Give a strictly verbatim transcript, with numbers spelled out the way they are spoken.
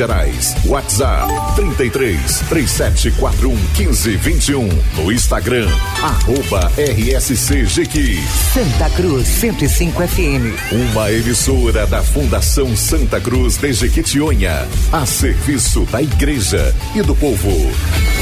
Gerais. WhatsApp trinta e três, três sete quatro um, um cinco dois um. No Instagram, arroba R S C Jequi. Santa Cruz cento e cinco F M. Uma emissora da Fundação Santa Cruz de Jequitinhonha, a serviço da Igreja e do povo.